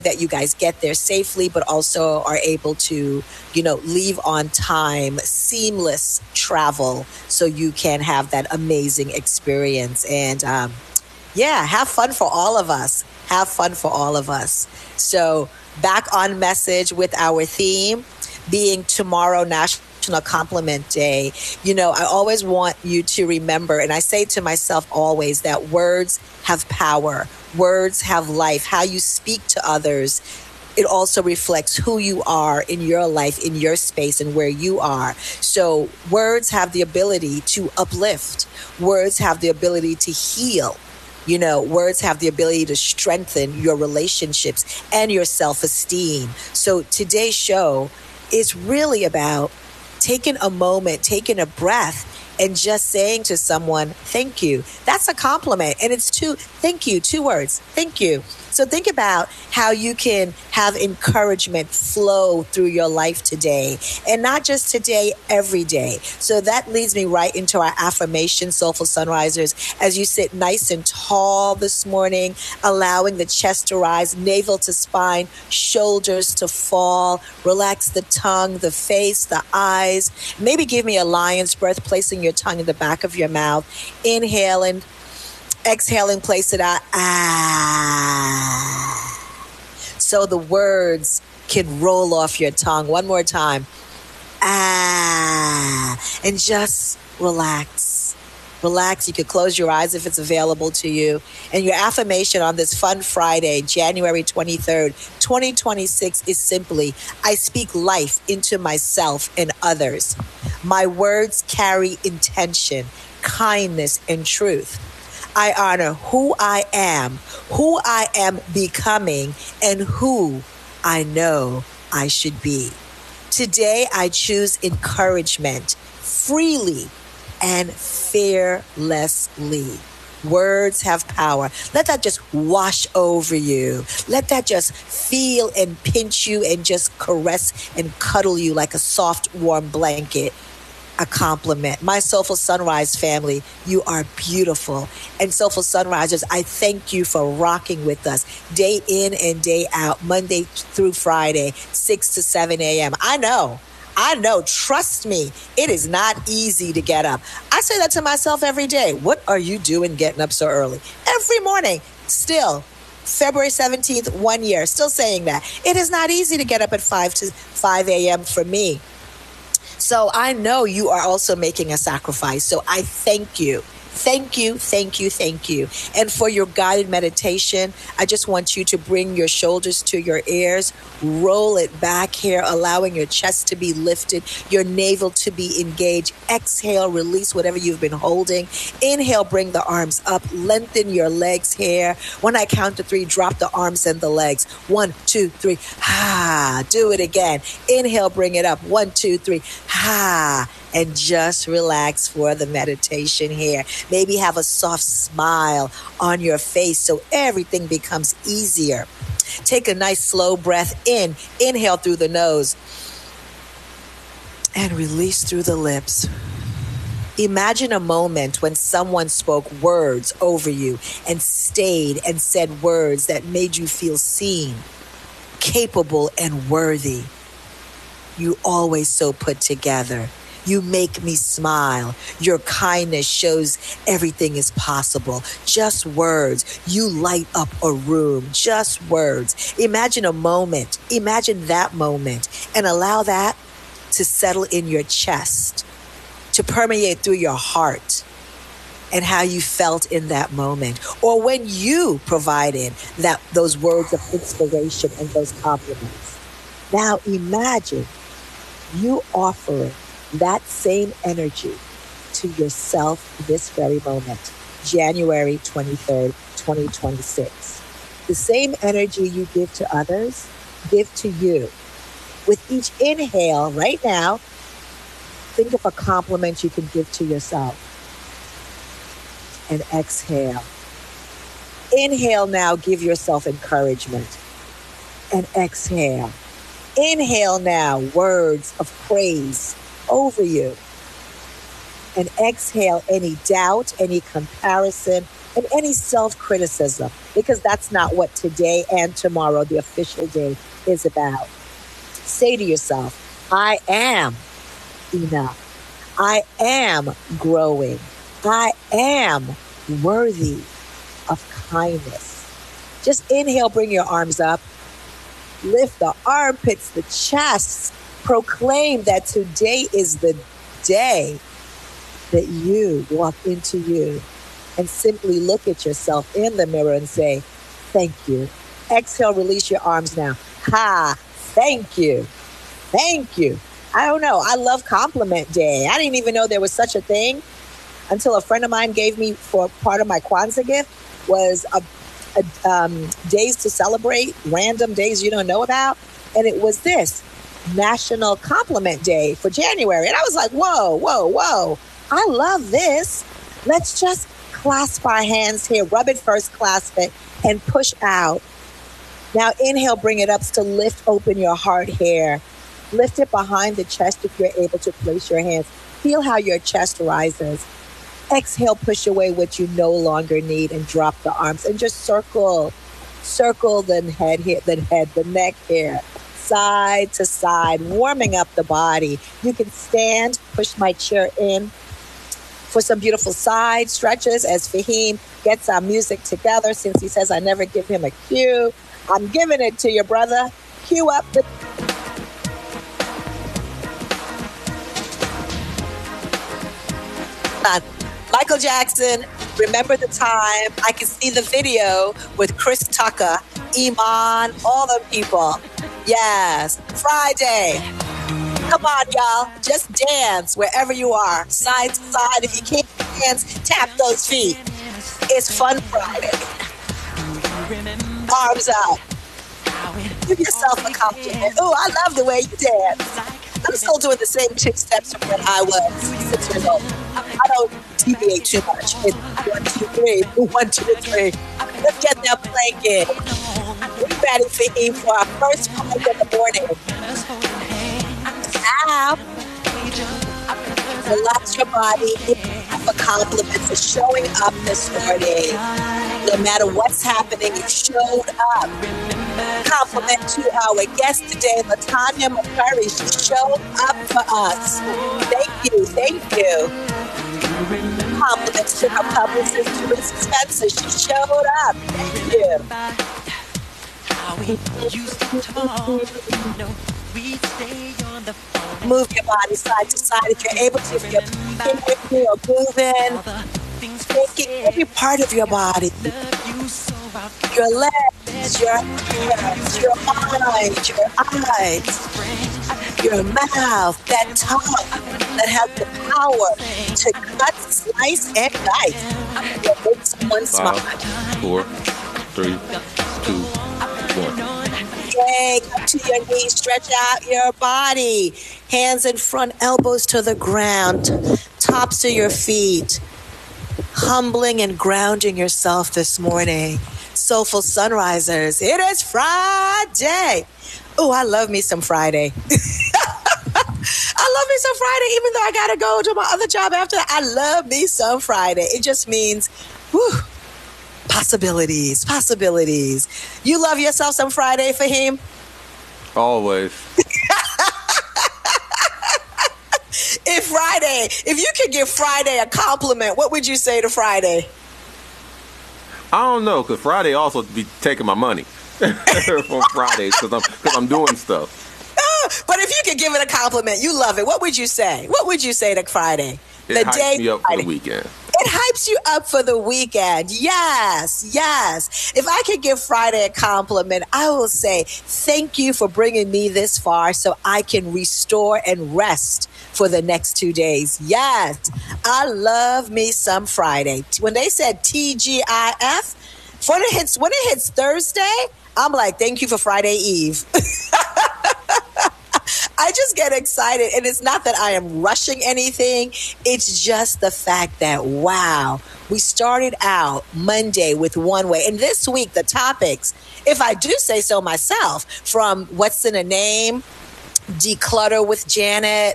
that you guys get there safely, but also are able to, leave on time, seamless travel, so you can have that amazing experience. And yeah, have fun for all of us. Have fun for all of us. So, back on message with our theme being tomorrow, National Compliment Day. I always want you to remember, and I say to myself always, that words have power. Words have life. How you speak to others, it also reflects who you are in your life, in your space, and where you are. So words have the ability to uplift. Words have the ability to heal. Words have the ability to strengthen your relationships and your self-esteem. So today's show is really about taking a moment, taking a breath, and just saying to someone, thank you. That's a compliment. And it's thank you, 2 words, thank you. So think about how you can have encouragement flow through your life today, and not just today, every day. So that leads me right into our affirmation, Soulful Sunrisers, as you sit nice and tall this morning, allowing the chest to rise, navel to spine, shoulders to fall. Relax the tongue, the face, the eyes. Maybe give me a lion's breath, placing your tongue in the back of your mouth. Inhale and exhaling, place it out. So the words can roll off your tongue. One more time. And just relax. Relax. You can close your eyes if it's available to you. And your affirmation on this fun Friday, January 23rd, 2026 is simply, I speak life into myself and others. My words carry intention, kindness, and truth. I honor who I am becoming, and who I know I should be. Today, I choose encouragement freely and fearlessly. Words have power. Let that just wash over you. Let that just feel and pinch you and just caress and cuddle you like a soft, warm blanket. A compliment. My Soulful Sunrise family, you are beautiful. And Soulful Sunrisers, I thank you for rocking with us day in and day out, Monday through Friday, 6 to 7 a.m. I know. Trust me, it is not easy to get up. I say that to myself every day. What are you doing getting up so early? Every morning, still. February 17th, 1 year, still saying that. It is not easy to get up at 5 a.m. for me. So I know you are also making a sacrifice. So I thank you. Thank you, thank you, thank you. And for your guided meditation, I just want you to bring your shoulders to your ears, roll it back here, allowing your chest to be lifted, your navel to be engaged. Exhale, release whatever you've been holding. Inhale, bring the arms up, lengthen your legs here. When I count to 3, drop the arms and the legs. 1, 2, 3. Do it again. Inhale, bring it up. 1, 2, 3. And just relax for the meditation here. Maybe have a soft smile on your face so everything becomes easier. Take a nice slow breath in. Inhale through the nose and release through the lips. Imagine a moment when someone spoke words over you and stayed and said words that made you feel seen, capable, and worthy. You always so put together. You make me smile. Your kindness shows everything is possible. Just words. You light up a room. Just words. Imagine a moment. Imagine that moment and allow that to settle in your chest, to permeate through your heart and how you felt in that moment, or when you provided those words of inspiration and those compliments. Now imagine you offering that same energy to yourself this very moment, January 23rd, 2026. The same energy you give to others, give to you. With each inhale right now, think of a compliment you can give to yourself. And exhale. Inhale now, give yourself encouragement. And exhale. Inhale now, words of praise over you. And exhale any doubt, any comparison, and any self-criticism, because that's not what today and tomorrow, the official day, is about. Say to yourself, I am enough. I am growing. I am worthy of kindness. Just inhale, bring your arms up. Lift the armpits, the chest. Proclaim that today is the day that you walk into you, and simply look at yourself in the mirror and say, thank you. Exhale, release your arms now. Ha, thank you. Thank you. I don't know. I love compliment day. I didn't even know there was such a thing until a friend of mine gave me, for part of my Kwanzaa gift, was a days to celebrate, random days you don't know about. And it was this National Compliment Day for January. And I was like, whoa, whoa, whoa. I love this. Let's just clasp our hands here. Rub it first, clasp it, and push out. Now inhale, bring it up to lift open your heart here. Lift it behind the chest if you're able to place your hands. Feel how your chest rises. Exhale, push away what you no longer need and drop the arms and just circle the head here, the neck here, side to side, warming up the body. You can stand, push my chair in for some beautiful side stretches as Fahim gets our music together, since he says I never give him a cue. I'm giving it to you, brother. Cue up the... Michael Jackson, Remember the Time. I can see the video with Chris Tucker, Iman, all the people. Yes, Friday. Come on, y'all. Just dance wherever you are. Side to side. If you can't dance, tap those feet. It's Fun Friday. Arms up. Give yourself a compliment. Oh, I love the way you dance. I'm still doing the same 2 steps from when I was 6 years old. I don't deviate too much. It's 1, 2, 3. 1, 2, 3. Let's get that blanket. We're ready for our first plank of the morning. Now, relax your body. For compliments for showing up this morning. No matter what's happening, you showed up. Compliment to our guest today, LaTanya McCurry. She showed up for us. Thank you, thank you. Compliments to her publicist, Teresa Spencer. She showed up. Thank you. Move your body side to side if you're able to. If you're thinking or moving, thinking every part of your body. Your legs, your hands, your mind, your eyes, your mouth, that tongue that has the power to cut, slice, and dice. That makes someone smile. 5, 4, 3, 2, 1. Yay, come to your knees, stretch out your body. Hands in front, elbows to the ground, tops of your feet. Humbling and grounding yourself this morning. Soulful Sunrisers, it is Friday. Oh, I love me some Friday. I love me some Friday, even though I got to go to my other job after that. I love me some Friday. It just means, whew, possibilities. You love yourself some Friday, Fahim? Always. If you could give Friday a compliment, what would you say to Friday? I don't know, because Friday also be taking my money from Fridays because I'm doing stuff. But if you could give it a compliment, you love it. What would you say? What would you say to Friday? It hypes me up for the weekend. It hypes you up for the weekend. Yes. If I could give Friday a compliment, I will say, thank you for bringing me this far so I can restore and rest for the next 2 days. Yes. I love me some Friday. When they said TGIF, when it hits Thursday, I'm like, thank you for Friday Eve. I just get excited, and it's not that I am rushing anything. It's just the fact that, wow, we started out Monday with one way. And this week, the topics, if I do say so myself, from What's in a Name, Declutter with Janet.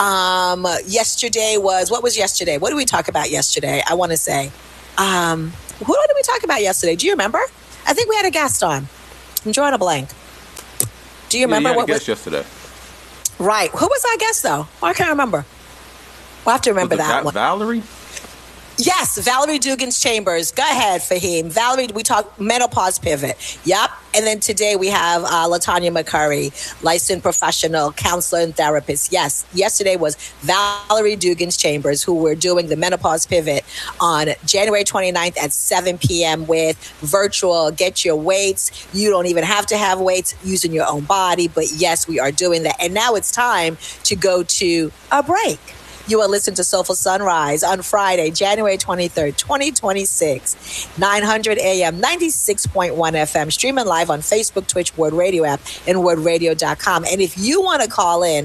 Yesterday was, what was yesterday? What did we talk about yesterday? I want to say, Who did we talk about yesterday? Do you remember? I think we had a guest on. I'm drawing a blank. Do you remember what was yesterday? Right. Who was our guest, though? I can't remember. We'll have to remember that one. Valerie? Yes, Valerie Dugans Chambers. Go ahead, Fahim. Valerie, we talk menopause pivot. Yep. And then today we have LaTanya McCurry, licensed professional counselor and therapist. Yes, yesterday was Valerie Dugans Chambers, who we're doing the menopause pivot on January 29th at 7 p.m. with virtual get your weights. You don't even have to have weights using your own body. But yes, we are doing that. And now it's time to go to a break. You are listening to Soulful Sunrise on Friday, January 23rd, 2026, 900 AM, 96.1 FM, streaming live on Facebook, Twitch, Word Radio app, and wordradio.com. And if you want to call in,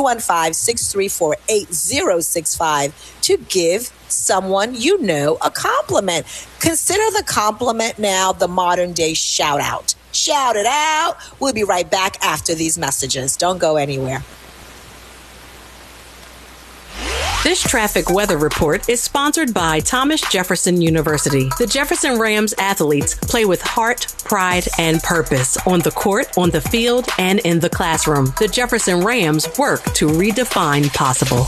215-634-8065 to give someone you know a compliment. Consider the compliment now the modern day shout out. Shout it out. We'll be right back after these messages. Don't go anywhere. This traffic weather report is sponsored by Thomas Jefferson University. The Jefferson Rams athletes play with heart, pride, and purpose on the court, on the field, and in the classroom. The Jefferson Rams work to redefine possible.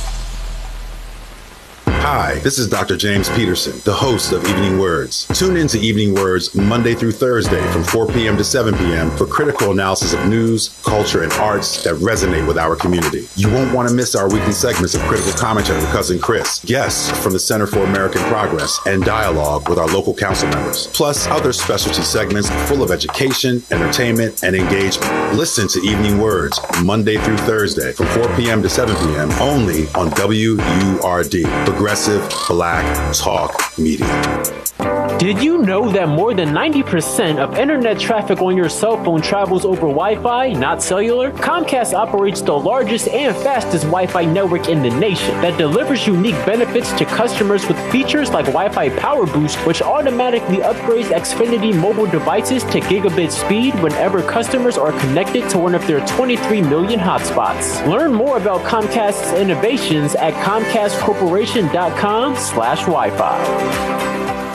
Hi, this is Dr. James Peterson, the host of Evening Words. Tune in to Evening Words Monday through Thursday from 4 p.m. to 7 p.m. for critical analysis of news, culture, and arts that resonate with our community. You won't want to miss our weekly segments of critical commentary with Cousin Chris, guests from the Center for American Progress, and dialogue with our local council members, plus other specialty segments full of education, entertainment, and engagement. Listen to Evening Words Monday through Thursday from 4 p.m. to 7 p.m. only on WURD, Progressive Black Talk Media. Did you know that more than 90% of internet traffic on your cell phone travels over Wi-Fi, not cellular? Comcast operates the largest and fastest Wi-Fi network in the nation that delivers unique benefits to customers with features like Wi-Fi Power Boost, which automatically upgrades Xfinity mobile devices to gigabit speed whenever customers are connected to one of their 23 million hotspots. Learn more about Comcast's innovations at comcastcorporation.com/Wi-Fi.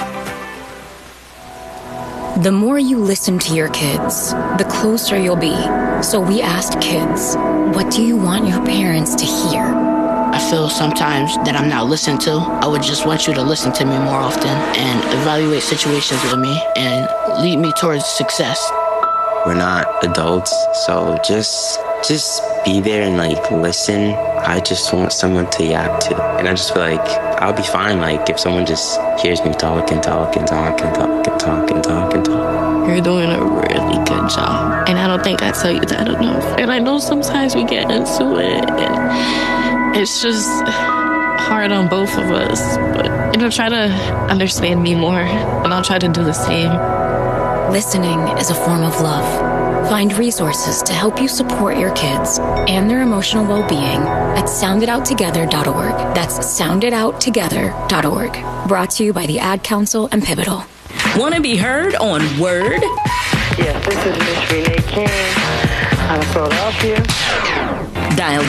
The more you listen to your kids, the closer you'll be. So we asked kids, what do you want your parents to hear? I feel sometimes that I'm not listened to. I would just want you to listen to me more often and evaluate situations with me and lead me towards success. We're not adults, so just be there and listen. I just want someone to yap to. And I just feel like I'll be fine if someone just hears me talk and talk and talk and talk and talk and talk and talk. You're doing a really good job. And I don't think I tell you that enough. And I know sometimes we get into it and it's just hard on both of us. But try to understand me more and I'll try to do the same. Listening is a form of love. Find resources to help you support your kids and their emotional well-being at sounditouttogether.org. That's sounditouttogether.org. Brought to you by the Ad Council and Pivotal. Want to be heard on Word? Yes, this is Miss Renee King out of Philadelphia. Dial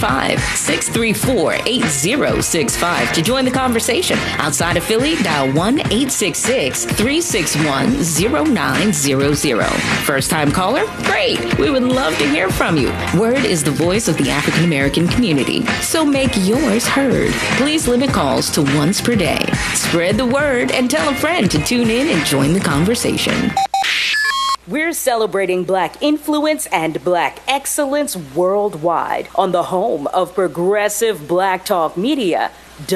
215-634-8065 to join the conversation. Outside of Philly, dial 1-866-361-0900. First-time caller? Great. We would love to hear from you. Word is the voice of the African American community, so make yours heard. Please limit calls to once per day. Spread the word and tell a friend to tune in and join the conversation. We're celebrating Black influence and Black excellence worldwide on the home of progressive Black Talk Media,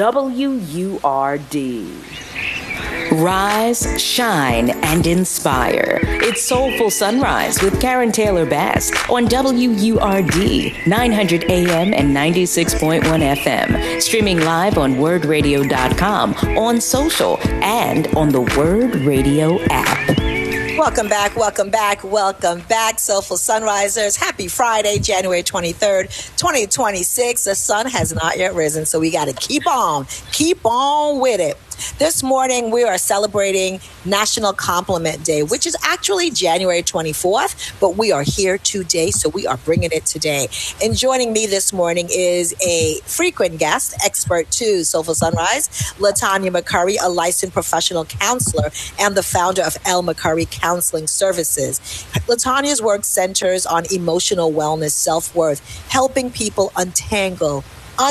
WURD. Rise, shine, and inspire. It's Soulful Sunrise with Karen Taylor Bass on WURD, 900 AM and 96.1 FM. Streaming live on wordradio.com, on social, and on the Word Radio app. Welcome back, welcome back, welcome back, Soulful Sunrisers. Happy Friday, January 23rd, 2026. The sun has not yet risen, so we got to keep on with it. This morning, we are celebrating National Compliment Day, which is actually January 24th, but we are here today, so we are bringing it today. And joining me this morning is a frequent guest, expert to Soulful Sunrise, LaTanya McCurry, a licensed professional counselor and the founder of L. McCurry Counseling Services. LaTanya's work centers on emotional wellness, self-worth, helping people untangle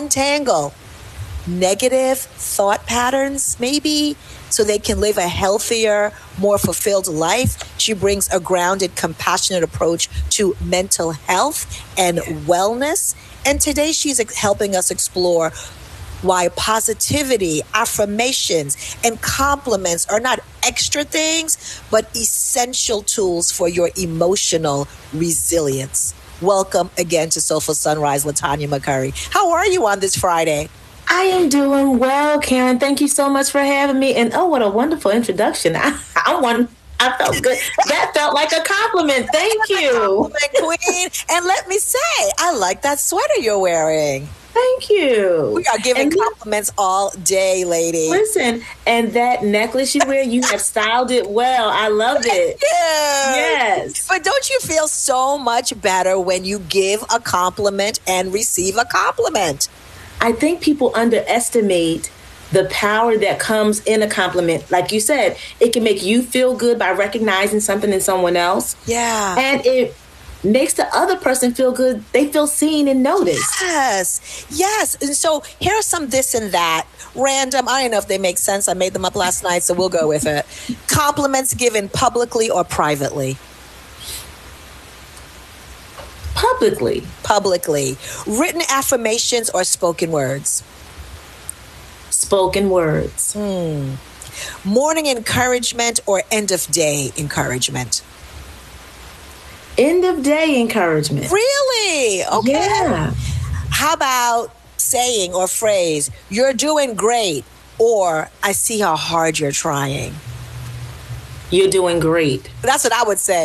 negative thought patterns, maybe, so they can live a healthier, more fulfilled life. She brings a grounded, compassionate approach to mental health and wellness. And today she's helping us explore why positivity, affirmations, and compliments are not extra things, but essential tools for your emotional resilience. Welcome again to Soulful Sunrise, LaTanya McCurry. How are you on this Friday? I am doing well, Karen. Thank you so much for having me. And oh, what a wonderful introduction. I felt good. That felt like a compliment. Thank you. Compliment queen. And let me say, I like that sweater you're wearing. Thank you. We are giving compliments all day, lady. Listen, and that necklace you wear, you have styled it well. I love it. Yes. But don't you feel so much better when you give a compliment and receive a compliment? I think people underestimate the power that comes in a compliment. Like you said, it can make you feel good by recognizing something in someone else. Yeah. And it makes the other person feel good. They feel seen and noticed. Yes. And so here's some this and that. Random. I don't know if they make sense. I made them up last night, so we'll go with it. Compliments given publicly or privately? Publicly. Written affirmations or spoken words? Spoken words. Morning encouragement or end of day encouragement? End of day encouragement. Really? Okay. Yeah. How about saying or phrase, you're doing great, or I see how hard you're trying? You're doing great. That's what I would say.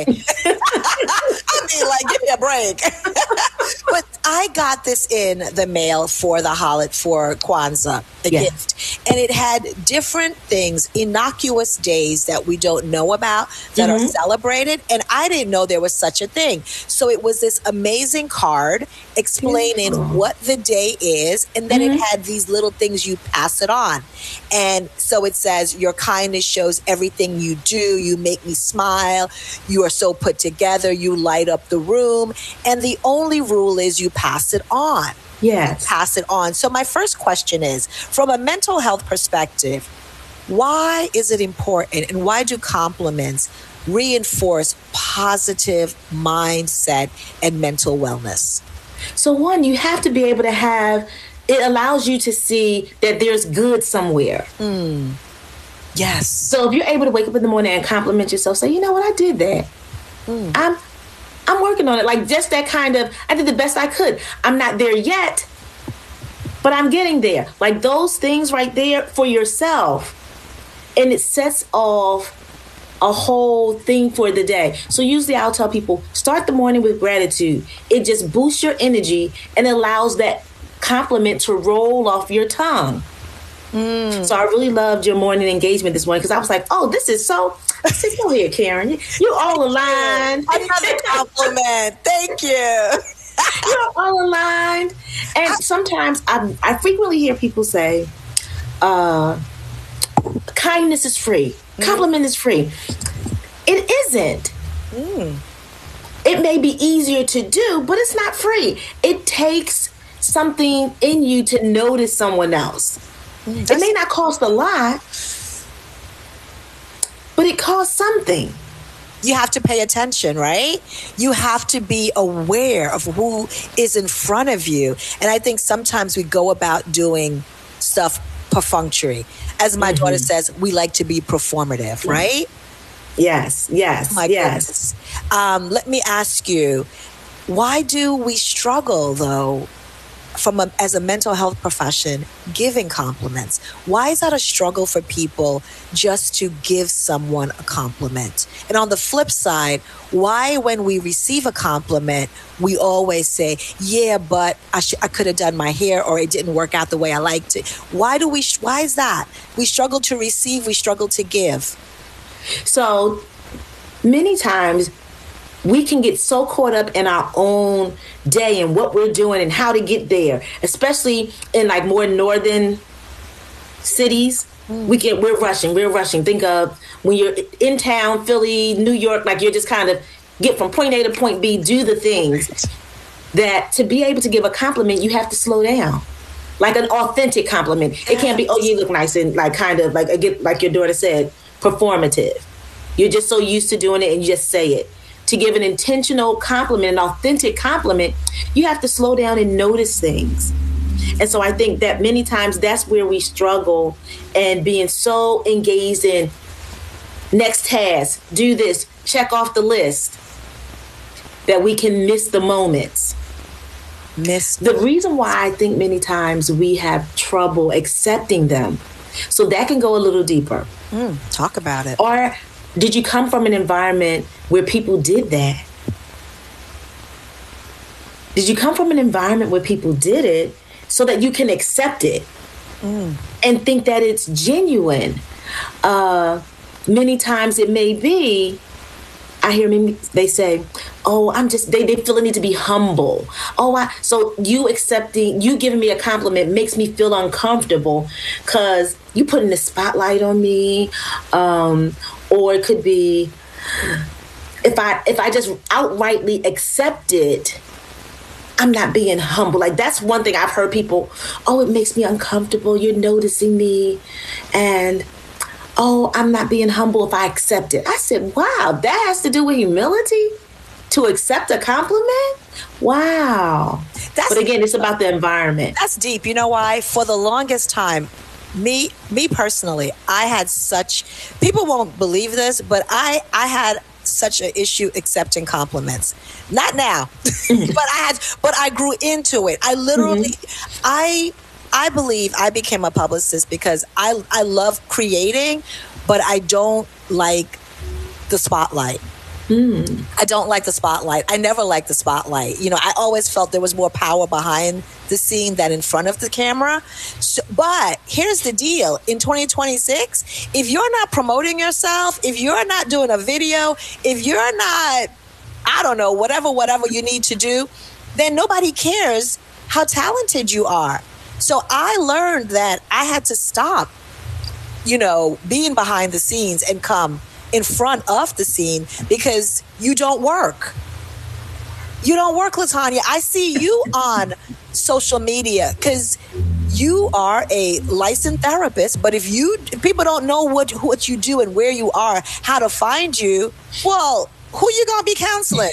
I mean, like, give me a break. But I got this in the mail for the holiday, for Kwanzaa, the gift. And it had different things, innocuous days that we don't know about that are celebrated. And I didn't know there was such a thing. So it was this amazing card explaining what the day is. And then it had these little things you pass it on. And so it says, your kindness shows everything you do. You make me smile. You are so put together. You light up the room. And the only rule is you pass it on. Yes. Pass it on. So my first question is, from a mental health perspective, why is it important and why do compliments reinforce positive mindset and mental wellness? So one, you have to be able to have, it allows you to see that there's good somewhere. Yes. So if you're able to wake up in the morning and compliment yourself, say, you know what, I did that. I'm working on it. Like just that kind of, I did the best I could. I'm not there yet, but I'm getting there. Like those things right there for yourself. And it sets off a whole thing for the day. So usually I'll tell people, start the morning with gratitude. It just boosts your energy and allows that compliment to roll off your tongue. So I really loved your morning engagement this morning because I was like, oh, this is so... Sit over here, Karen. You're all aligned. Another compliment. Thank you. You're all aligned. And sometimes I frequently hear people say, kindness is free. Compliment is free. It isn't. It may be easier to do, but it's not free. It takes something in you to notice someone else. It may not cost a lot, but it costs something. You have to pay attention, right? You have to be aware of who is in front of you. And I think sometimes we go about doing stuff perfunctory. As my daughter says, we like to be performative, right? Yes. My goodness. Let me ask you, why do we struggle, though, as a mental health profession, giving compliments. Why is that a struggle for people just to give someone a compliment? And on the flip side, why when we receive a compliment, we always say, yeah, but I could have done my hair, or it didn't work out the way I liked it. Why is that? We struggle to receive, we struggle to give. So many times we can get so caught up in our own day and what we're doing and how to get there, especially in like more northern cities. We're rushing. Think of when you're in town, Philly, New York, like you're just kind of get from point A to point B, do the things that to be able to give a compliment, you have to slow down. Like an authentic compliment. It can't be, oh, you look nice, and like kind of like your daughter said, performative. You're just so used to doing it and you just say it. To give an intentional compliment, an authentic compliment, you have to slow down and notice things. And so I think that many times that's where we struggle, and being so engaged in next task, do this, check off the list, that we can miss the moments. The reason why I think many times we have trouble accepting them. So that can go a little deeper. Talk about it. Or did you come from an environment where people did that? Did you come from an environment where people did it so that you can accept it and think that it's genuine? Many times it may be, I hear they say, oh, they feel the need to be humble. So you giving me a compliment makes me feel uncomfortable because you putting the spotlight on me. Or it could be, if I just outrightly accept it, I'm not being humble. Like that's one thing I've heard people, it makes me uncomfortable. You're noticing me. And, I'm not being humble if I accept it. I said, wow, that has to do with humility? To accept a compliment? Wow. But again, it's about the environment. That's deep. You know why? For the longest time, me personally, I had people won't believe this, but I had such an issue accepting compliments. Not now, but I grew into it. I literally, I believe I became a publicist because I love creating, but I don't like the spotlight. I don't like the spotlight. I never liked the spotlight. You know, I always felt there was more power behind the scene than in front of the camera. But here's the deal. In 2026, if you're not promoting yourself, if you're not doing a video, if you're not, I don't know, whatever you need to do, then nobody cares how talented you are. So I learned that I had to stop, being behind the scenes and come in front of the scene because you don't work. You don't work, LaTanya. I see you on social media because you are a licensed therapist, but if people don't know what you do and where you are, how to find you, well, who you gonna be counseling?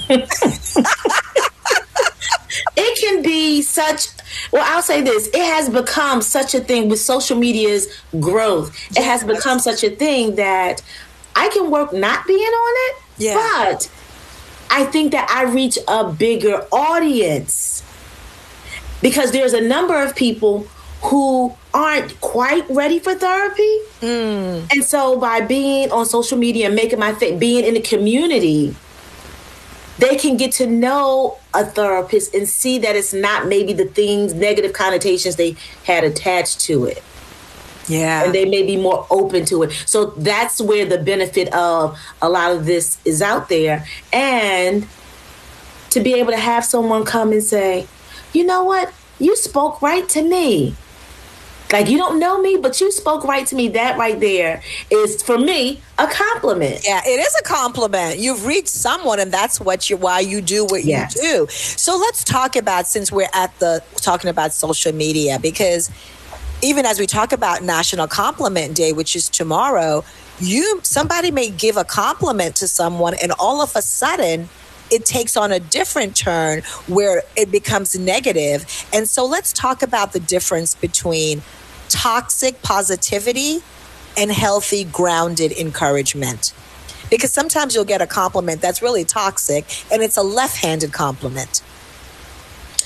It can be I'll say this, it has become such a thing with social media's growth. It has become such a thing that I can work not being on it, but I think that I reach a bigger audience because there's a number of people who aren't quite ready for therapy. And so by being on social media and making being in the community, they can get to know a therapist and see that it's not maybe the negative connotations they had attached to it. Yeah. And they may be more open to it. So that's where the benefit of a lot of this is out there. And to be able to have someone come and say, you know what? You spoke right to me. Like, you don't know me, but you spoke right to me. That right there is, for me, a compliment. Yeah, it is a compliment. You've reached someone, and that's why you do what you do. So let's talk about, since we're talking about social media, because even as we talk about National Compliment Day, which is tomorrow, somebody may give a compliment to someone, and all of a sudden, it takes on a different turn where it becomes negative. And so let's talk about the difference between toxic positivity and healthy, grounded encouragement. Because sometimes you'll get a compliment that's really toxic, and it's a left-handed compliment.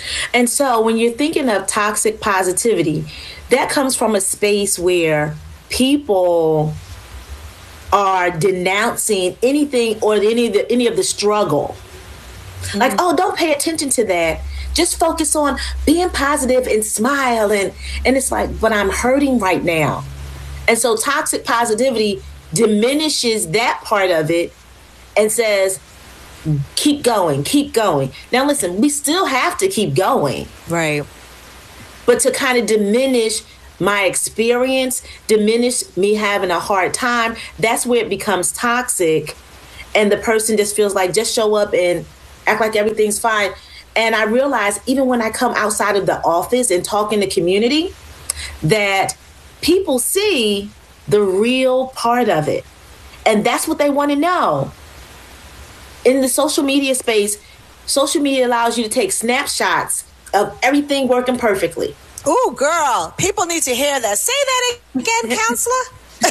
And so when you're thinking of toxic positivity, that comes from a space where people are denouncing anything or any of the struggle. Like, oh, don't pay attention to that. Just focus on being positive and smile. And it's like, but I'm hurting right now. And so toxic positivity diminishes that part of it and says, keep going, keep going. Now, listen, we still have to keep going. Right. But to kind of diminish my experience, diminish me having a hard time, that's where it becomes toxic. And the person just feels like, just show up and act like everything's fine. And I realize even when I come outside of the office and talk in the community, that people see the real part of it. And that's what they want to know. In the social media space, social media allows you to take snapshots of everything working perfectly. Ooh, girl, people need to hear that. Say that again, counselor.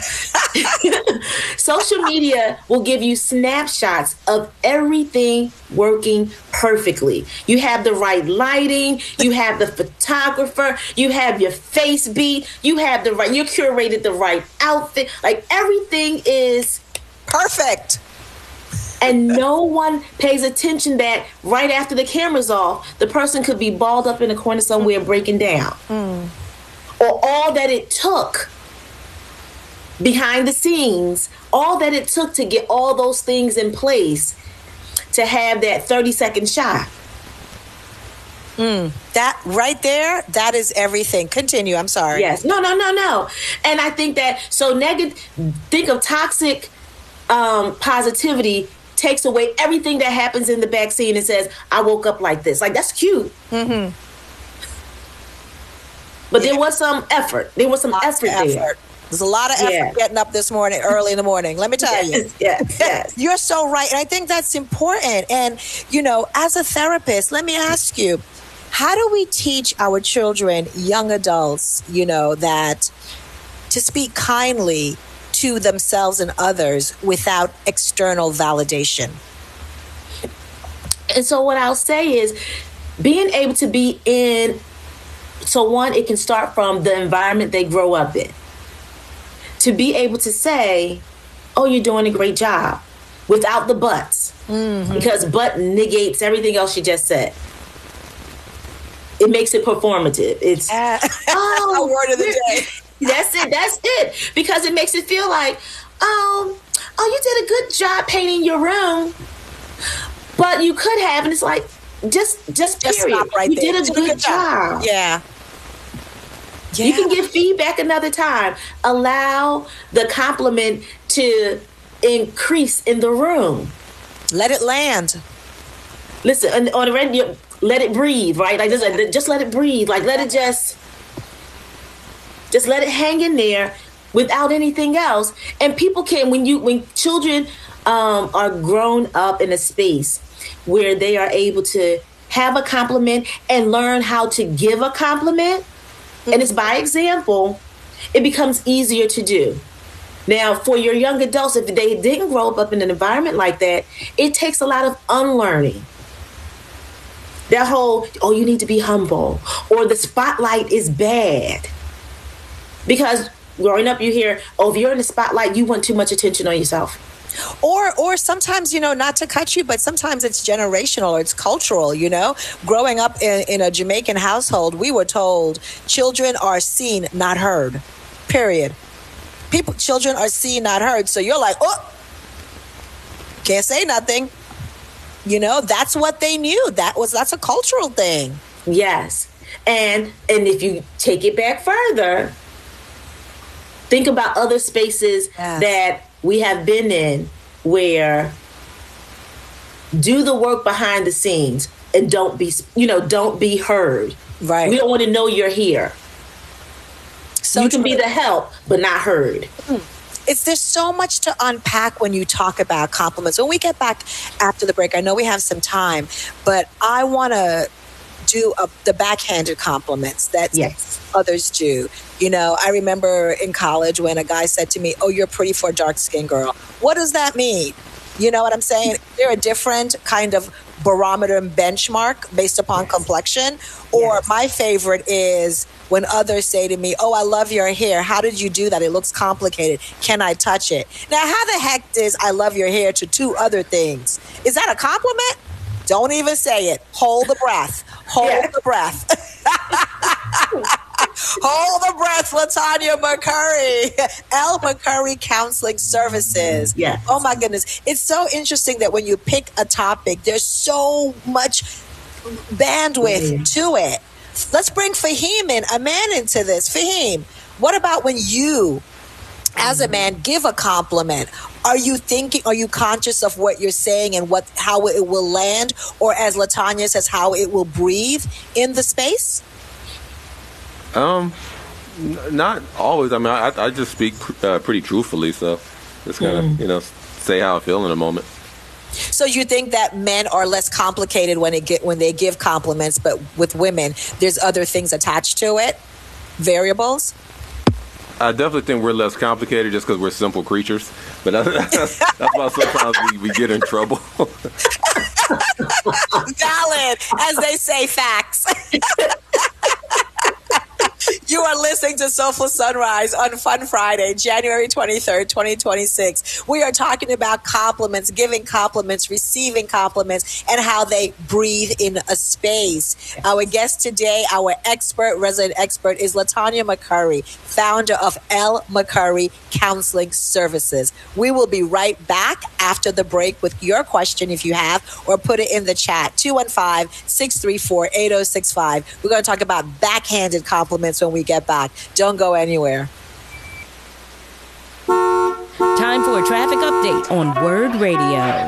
Social media will give you snapshots of everything working perfectly. You have the right lighting, you have the photographer, you have your face beat, you curated the right outfit. Like everything is perfect. And no one pays attention that right after the camera's off, the person could be balled up in a corner somewhere breaking down. Or all that it took behind the scenes, all that it took to get all those things in place to have that 30-second shot. That right there, that is everything. Continue, I'm sorry. Yes. No. And I think that, think of toxic positivity takes away everything that happens in the back scene and says, I woke up like this. Like, that's cute. But there was some effort. There was some effort there. There's a lot of effort getting up this morning, early in the morning. Let me tell you. Yes. You're so right. And I think that's important. And, as a therapist, let me ask you, how do we teach our children, young adults, that to speak kindly to themselves and others without external validation? And so what I'll say is being able to be in, so one, it can start from the environment they grow up in. To be able to say, oh, you're doing a great job, without the buts. Because but negates everything else you just said. It makes it performative. It's, word of the day. That's it. Because it makes it feel like, you did a good job painting your room, but you could have, and it's like, just period. Right you there. did a good job. Yeah. You can give feedback another time. Allow the compliment to increase in the room. Let it land. Listen, on the radio, let it breathe, right? Like, just let it breathe. Like, let it just let it hang in there without anything else. And people can, when children are grown up in a space where they are able to have a compliment and learn how to give a compliment, and it's by example, it becomes easier to do. Now, for your young adults, if they didn't grow up in an environment like that, it takes a lot of unlearning. That whole, you need to be humble, or the spotlight is bad. Because growing up, you hear, if you're in the spotlight, you want too much attention on yourself. Or sometimes, not to cut you, but sometimes it's generational or it's cultural, Growing up in a Jamaican household, we were told children are seen, not heard. Period. Children are seen, not heard. So you're like, can't say nothing. That's what they knew. That's a cultural thing. Yes. And if you take it back further, think about other spaces that we have been in where do the work behind the scenes and don't be heard. Right. We don't want to know you're here. So you can be the help, but not heard. There's so much to unpack when you talk about compliments. When we get back after the break, I know we have some time, but I want to do the backhanded compliments that others do. I remember in college when a guy said to me, you're pretty for a dark-skinned girl. What does that mean? You know what I'm saying? There are different kind of barometer and benchmark based upon complexion. Or my favorite is when others say to me, oh, I love your hair. How did you do that? It looks complicated. Can I touch it? Now, how the heck is I love your hair to two other things? Is that a compliment? Don't even say it. Hold the breath. Hold the breath. Hold the breath, LaTanya McCurry. L. McCurry Counseling Services. Yeah. Oh, my goodness. It's so interesting that when you pick a topic, there's so much bandwidth to it. Let's bring Fahim in, a man, into this. Fahim, what about when you, as a man, give a compliment? Are you conscious of what you're saying and how it will land? Or as LaTanya says, how it will breathe in the space? Not always. I mean, I just speak pretty truthfully, so just kind of, say how I feel in a moment. So you think that men are less complicated when they give compliments, but with women, there's other things attached to it, variables? I definitely think we're less complicated just because we're simple creatures, but that's why sometimes we get in trouble. Valid, as they say, facts. You are listening to Soulful Sunrise on Fun Friday, January 23rd, 2026. We are talking about compliments, giving compliments, receiving compliments, and how they breathe in a space. Our guest today, our resident expert, is LaTanya McCurry, founder of L. McCurry Counseling Services. We will be right back after the break with your question, if you have, or put it in the chat, 215-634-8065. We're going to talk about backhanded compliments when we get back. Don't go anywhere. Time for a traffic update on Word Radio.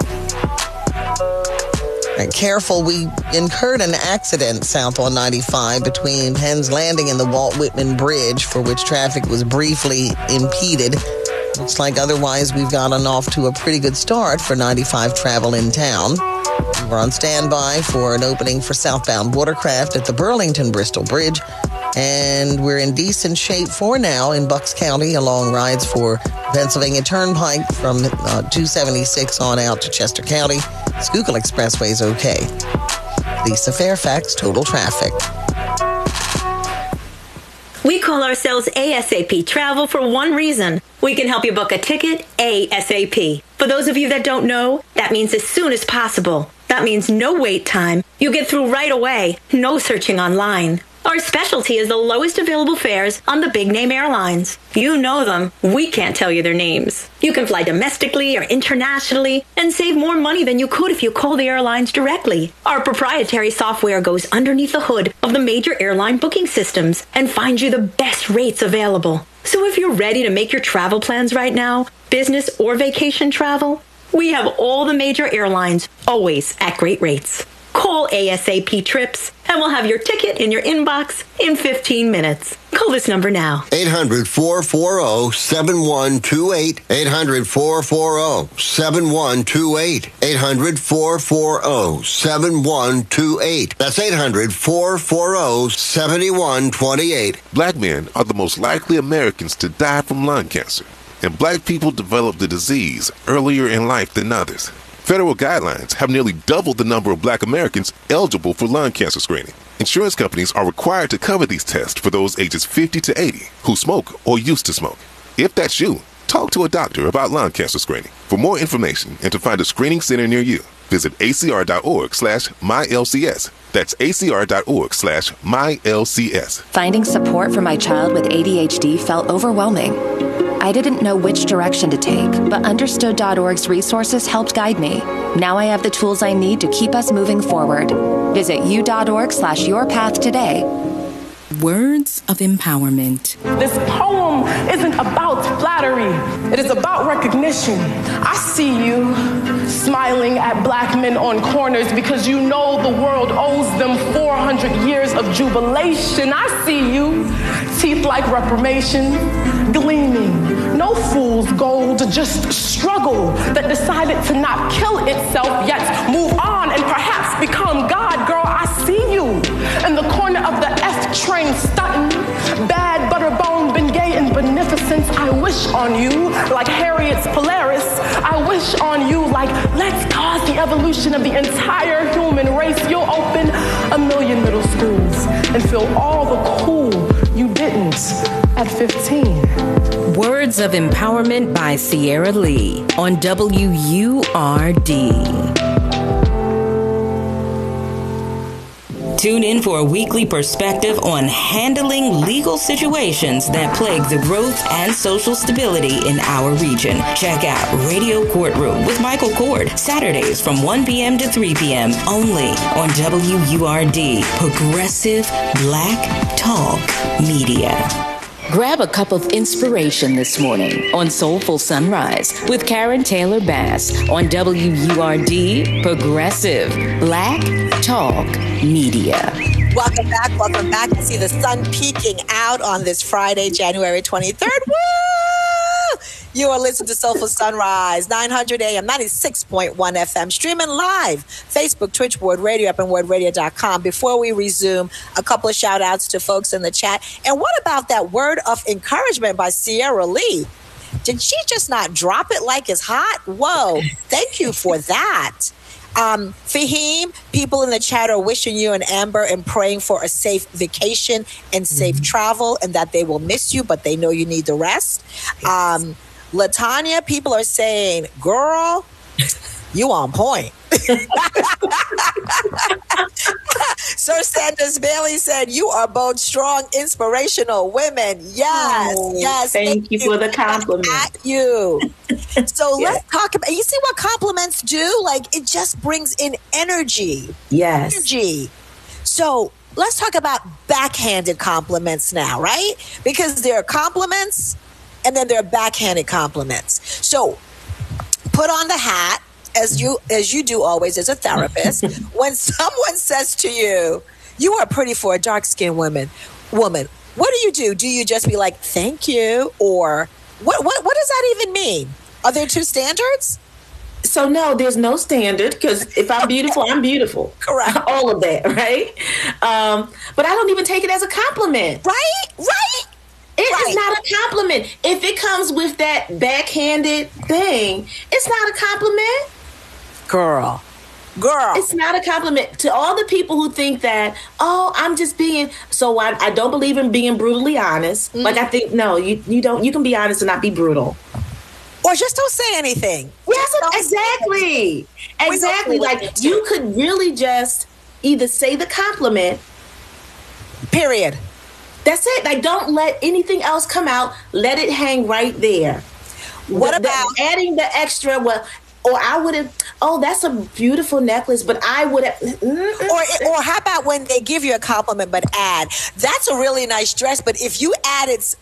Careful, we incurred an accident south on 95 between Penn's Landing and the Walt Whitman Bridge, for which traffic was briefly impeded. Looks like otherwise we've gotten off to a pretty good start for 95 travel in town. We're on standby for an opening for southbound watercraft at the Burlington-Bristol Bridge, and we're in decent shape for now in Bucks County along rides for Pennsylvania Turnpike from 276 on out to Chester County. Schuylkill Expressway is okay. Lisa Fairfax, Total Traffic. We call ourselves ASAP Travel for one reason. We can help you book a ticket ASAP. For those of you that don't know, that means as soon as possible. That means no wait time. You get through right away. No searching online. Our specialty is the lowest available fares on the big-name airlines. You know them. We can't tell you their names. You can fly domestically or internationally and save more money than you could if you call the airlines directly. Our proprietary software goes underneath the hood of the major airline booking systems and finds you the best rates available. So if you're ready to make your travel plans right now, business or vacation travel, we have all the major airlines, always at great rates. Call ASAP Trips, and we'll have your ticket in your inbox in 15 minutes. Call this number now. 800-440-7128. 800-440-7128. 800-440-7128. That's 800-440-7128. Black men are the most likely Americans to die from lung cancer, and black people develop the disease earlier in life than others. Federal guidelines have nearly doubled the number of black Americans eligible for lung cancer screening. Insurance companies are required to cover these tests for those ages 50 to 80 who smoke or used to smoke. If that's you, talk to a doctor about lung cancer screening. For more information and to find a screening center near you, visit acr.org/mylcs. That's acr.org/mylcs. Finding support for my child with ADHD felt overwhelming. I didn't know which direction to take, but Understood.org's resources helped guide me. Now I have the tools I need to keep us moving forward. Visit u.org/yourpath today. Words of empowerment. This poem isn't about flattery. It is about recognition. I see you smiling at black men on corners because you know the world owes them 400 years of jubilation. I see you, teeth like reformation, gleaming. No fool's gold, just struggle that decided to not kill itself, yet move on and perhaps become God. Girl, I see you in the corner of the F train stunting. Bad butterbone, been gay and beneficence. I wish on you like Harriet's Polaris. I wish push on you like, let's cause the evolution of the entire human race. You'll open 1 million middle schools and feel all the cool you didn't at 15. Words of Empowerment by Sierra Lee on WURD. Tune in for a weekly perspective on handling legal situations that plague the growth and social stability in our region. Check out Radio Courtroom with Michael Cord, Saturdays from 1 p.m. to 3 p.m. only on WURD, Progressive Black Talk Media. Grab a cup of inspiration this morning on Soulful Sunrise with Karen Taylor Bass on WURD, Progressive Black Talk Media. Welcome back. Welcome back. I see the sun peeking out on this Friday, January 23rd. Woo! You are listening to Soulful Sunrise, 900 AM, 96.1 FM, streaming live, Facebook, Twitch, Word Radio, up and wordradio.com. Before we resume, a couple of shout outs to folks in the chat. And what about that word of encouragement by Sierra Lee? Did she just not drop it like it's hot? Whoa, thank you for that. Fahim, people in the chat are wishing you and Amber and praying for a safe vacation and safe travel, and that they will miss you, but they know you need the rest. Latanya, people are saying, girl, you on point. Sir Sanders Bailey said, you are both strong, inspirational women. Yes, yes. Thank you for the compliment. At you. So let's talk about, you see what compliments do? Like, it just brings in energy. Yes. Energy. So let's talk about backhanded compliments now, right? Because there are compliments and then there are backhanded compliments. So put on the hat, as you do always as a therapist. When someone says to you, you are pretty for a dark-skinned woman, what do? Do you just be like, thank you? Or what does that even mean? Are there two standards? So no, there's no standard, because if I'm beautiful, I'm beautiful. Correct. All of that, right? But I don't even take it as a compliment. Right? It's not a compliment. If it comes with that backhanded thing, it's not a compliment. Girl. It's not a compliment. To all the people who think that, oh, I'm just being, so I don't believe in being brutally honest. Like, I think, no, you don't, you can be honest and not be brutal. Or just don't say anything. Yes, exactly. Exactly. Like, you could really just either say the compliment. Period. That's it. Like, don't let anything else come out. Let it hang right there. What about adding the extra? Well, or I would have. Oh, that's a beautiful necklace, but I would have. Or how about when they give you a compliment but add, that's a really nice dress, but if you add it's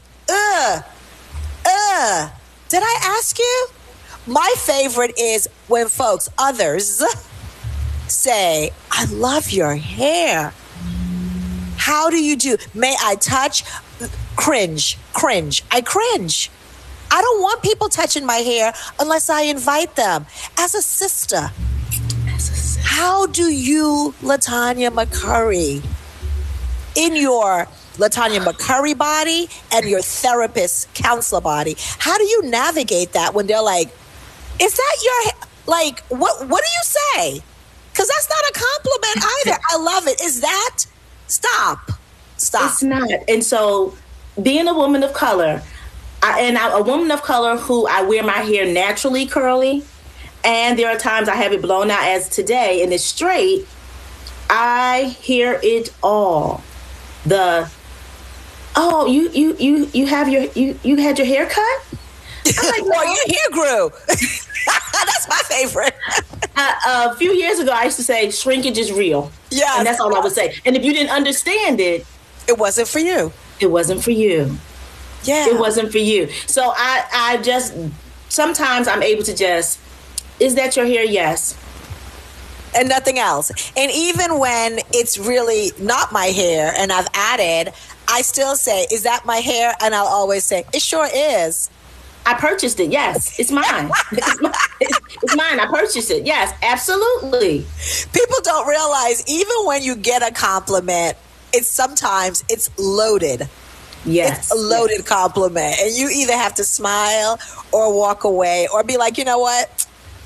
did I ask you? My favorite is when others say, I love your hair. How do you do? May I touch? Cringe. I cringe. I don't want people touching my hair unless I invite them. As a sister. How do you, Latanya McCurry, in your Latanya McCurry body and your therapist counselor body, how do you navigate that when they're like, is that your, like, what do you say? Because that's not a compliment either. I love it. Is that? Stop. It's not. And so being a woman of color, I'm a woman of color who I wear my hair naturally curly, and there are times I have it blown out as today and it's straight. I hear it all. You had your hair cut? I'm like, no, your hair grew. That's my favorite. A few years ago, I used to say shrinkage is real. Yeah, and that's all I would say. And if you didn't understand it, it wasn't for you. It wasn't for you. Yeah, it wasn't for you. So I just sometimes I'm able to just, is that your hair? Yes. And nothing else. And even when it's really not my hair and I've added, I still say, is that my hair? And I'll always say, it sure is. I purchased it. Yes, it's mine. It's mine. I purchased it. Yes, absolutely. People don't realize even when you get a compliment, sometimes it's loaded. Yes. It's a loaded compliment. And you either have to smile or walk away or be like, you know what?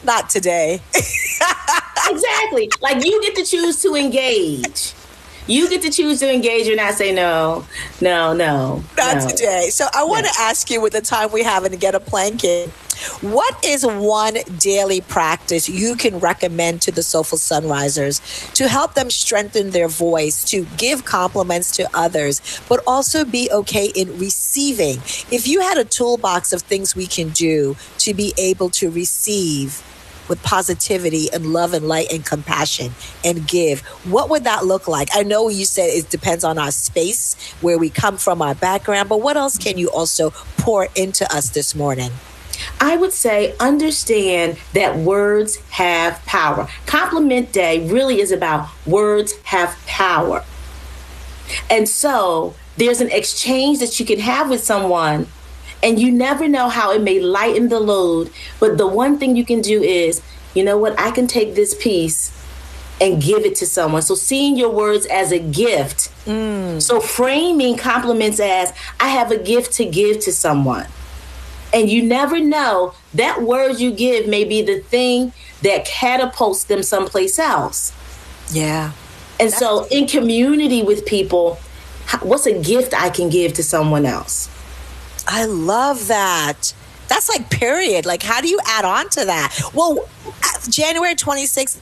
Not today. Exactly. Like, you get to choose to engage. You get to choose to engage or not say no. Not today. So I want to ask you, with the time we have and to get a planking, what is one daily practice you can recommend to the Soulful Sunrisers to help them strengthen their voice, to give compliments to others, but also be okay in receiving? If you had a toolbox of things we can do to be able to receive with positivity and love and light and compassion and give, what would that look like? I know you said it depends on our space, where we come from, our background, but what else can you also pour into us this morning? I would say understand that words have power. Compliment Day really is about words have power. And so there's an exchange that you can have with someone, and you never know how it may lighten the load. But the one thing you can do is, you know what, I can take this piece and give it to someone. So seeing your words as a gift. So framing compliments as, I have a gift to give to someone. And you never know, that word you give may be the thing that catapults them someplace else. Yeah. And so in community with people, what's a gift I can give to someone else? I love that. That's like period. Like, how do you add on to that? Well, January 26th,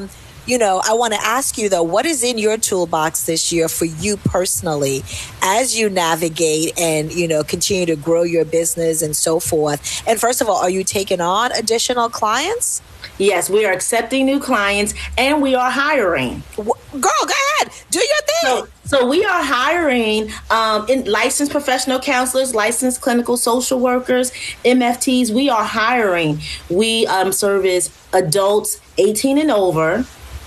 I want to ask you, though, what is in your toolbox this year for you personally as you navigate and, continue to grow your business and so forth? And first of all, are you taking on additional clients? Yes, we are accepting new clients and we are hiring. Girl, go ahead. Do your thing. So we are hiring in licensed professional counselors, licensed clinical social workers, MFTs. We are hiring. We service adults 18 and over.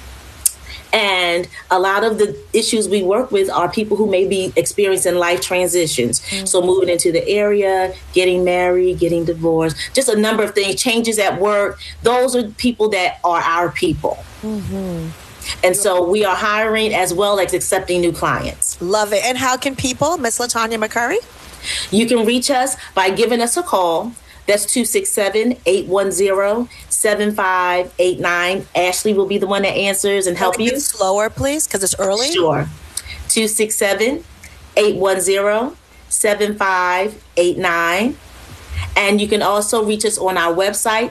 And a lot of the issues we work with are people who may be experiencing life transitions. Mm-hmm. So moving into the area, getting married, getting divorced, just a number of things, changes at work. Those are people that are our people. Mm-hmm. And so we are hiring as well as accepting new clients. Love it. And how can people, Miss LaTanya McCurry? You can reach us by giving us a call. That's 267-810-7589. Ashley will be the one that answers and help you. Slower, please, because it's early. Sure. 267-810-7589. And you can also reach us on our website,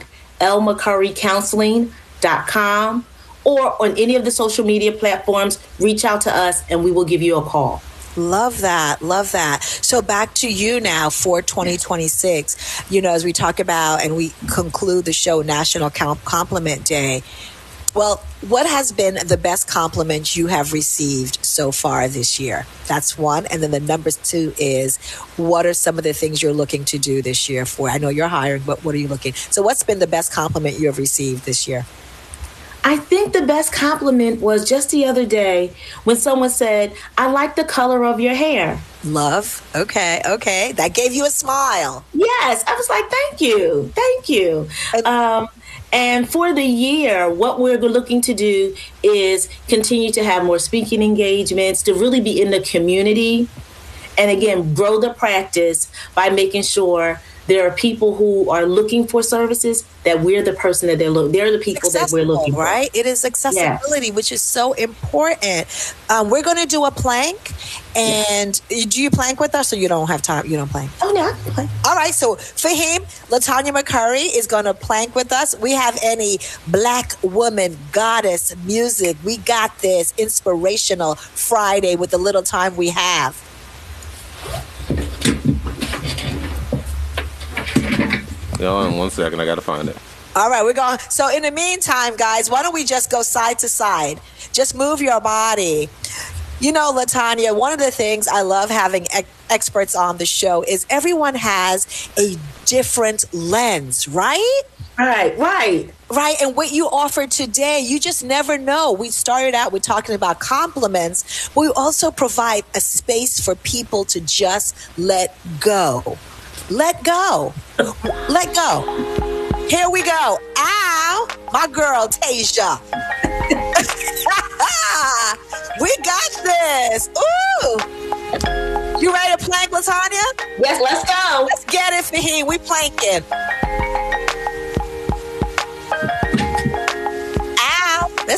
lmccurrycounseling.com, or on any of the social media platforms. Reach out to us and we will give you a call. Love that. Love that. So back to you now for 2026, as we talk about and we conclude the show, National Compliment Day. Well, what has been the best compliment you have received so far this year? That's one. And then the number two is, what are some of the things you're looking to do this year for? I know you're hiring, but what are you looking? So what's been the best compliment you have received this year? I think the best compliment was just the other day when someone said, I like the color of your hair. Love. Okay. That gave you a smile. Yes. I was like, thank you. And for the year, what we're looking to do is continue to have more speaking engagements, to really be in the community. And again, grow the practice by making sure there are people who are looking for services, that we're the person that they're the people that we're looking for. Right? It is accessibility, which is so important. We're going to do a plank. And do you plank with us, or you don't have time? You don't plank? Oh, no, I can plank. All right. So for him, LaTanya McCurry is going to plank with us. We have any Black woman goddess music. We got this inspirational Friday with the little time we have. Hold on 1 second. I got to find it. All right, we're going. So in the meantime, guys, why don't we just go side to side? Just move your body. LaTanya, one of the things I love having experts on the show is everyone has a different lens, right? Right. And what you offered today, you just never know. We started out with talking about compliments, but we also provide a space for people to just let go. Let go. Here we go. Ow, my girl, Tasia. We got this. Ooh. You ready to plank, LaTanya? Yes, let's go. Let's get it, Fahim. We planking.